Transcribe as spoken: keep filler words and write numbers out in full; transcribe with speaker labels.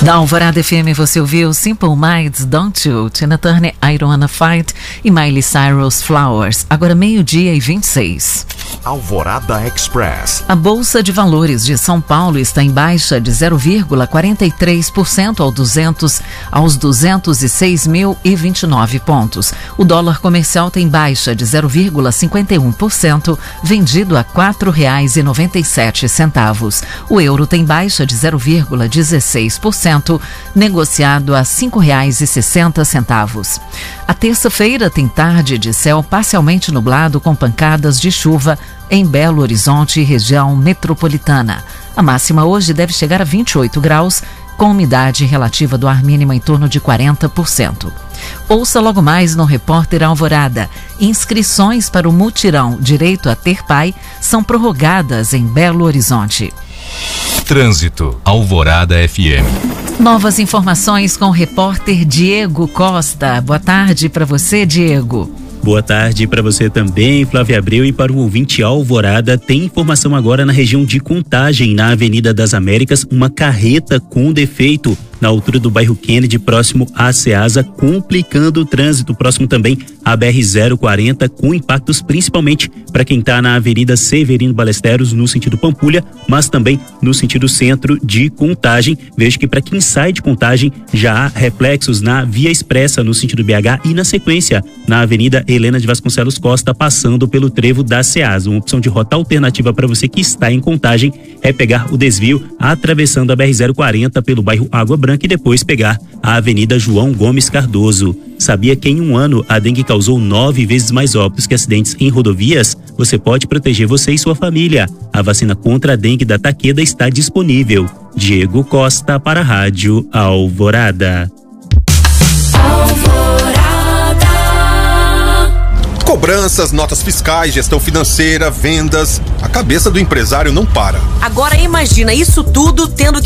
Speaker 1: Da Alvorada F M você ouviu Simple Minds, Don't You, Tina Turner, I Don't Wanna Fight e Miley Cyrus, Flowers. Agora meio-dia e vinte e seis.
Speaker 2: Alvorada Express.
Speaker 1: A Bolsa de Valores de São Paulo está em baixa de zero vírgula quarenta e três por cento ao duzentos, aos duzentos e seis mil e vinte e nove pontos. O dólar comercial tem baixa de zero vírgula cinquenta e um por cento, vendido a quatro reais e noventa e sete centavos. O euro tem baixa de zero vírgula dezesseis por cento, negociado a cinco reais e sessenta centavos. A terça-feira tem tarde de céu parcialmente nublado com pancadas de chuva em Belo Horizonte e região metropolitana. A máxima hoje deve chegar a vinte e oito graus, com umidade relativa do ar mínima em torno de quarenta por cento. Ouça logo mais no Repórter Alvorada. Inscrições para o mutirão Direito a Ter Pai são prorrogadas em Belo Horizonte.
Speaker 2: Trânsito, Alvorada F M.
Speaker 1: Novas informações com o repórter Diego Costa. Boa tarde para você, Diego.
Speaker 3: Boa tarde para você também, Flávia Abreu, e para o ouvinte Alvorada. Tem informação agora na região de Contagem, na Avenida das Américas, uma carreta com defeito na altura do bairro Kennedy, próximo à Ceasa, complicando o trânsito, próximo também à B R zero quarenta, com impactos principalmente para quem está na Avenida Severino Balesteros, no sentido Pampulha, mas também no sentido centro de Contagem. Vejo que para quem sai de Contagem já há reflexos na Via Expressa, no sentido B H, e na sequência na Avenida Helena de Vasconcelos Costa, passando pelo trevo da Ceasa. Uma opção de rota alternativa para você que está em Contagem é pegar o desvio atravessando a B R zero quarenta pelo bairro Água Branca e depois pegar a Avenida João Gomes Cardoso. Sabia que em um ano a dengue causou nove vezes mais óbitos que acidentes em rodovias? Você pode proteger você e sua família. A vacina contra a dengue da Takeda está disponível. Diego Costa para a Rádio Alvorada.
Speaker 4: Cobranças, notas fiscais, gestão financeira, vendas. A cabeça do empresário não para.
Speaker 5: Agora imagina isso tudo tendo que